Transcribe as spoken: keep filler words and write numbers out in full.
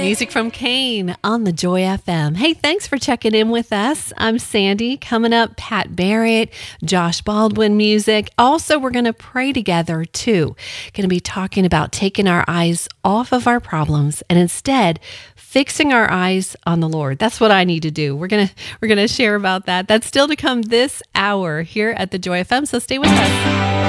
Music from Kane on the Joy F M. Hey, thanks for checking in with us. I'm Sandy. Coming up, Pat Barrett, Josh Baldwin music. Also, we're going to pray together too. Going to be talking about taking our eyes off of our problems and instead fixing our eyes on the Lord. That's what I need to do. We're going to we're going to share about that. That's still to come this hour here at the Joy F M. So stay with us.